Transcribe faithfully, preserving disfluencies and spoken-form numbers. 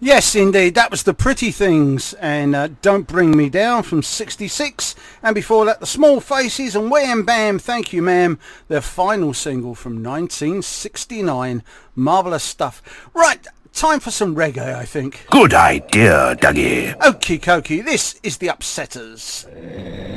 Yes, indeed. That was the Pretty Things and uh, Don't Bring Me Down from sixty-six. And before that, the Small Faces and Wham Bam, Thank You Ma'am, their final single from nineteen sixty-nine. Marvellous stuff. Right, time for some reggae, I think. Good idea, Dougie. Okie dokie, this is the Upsetters.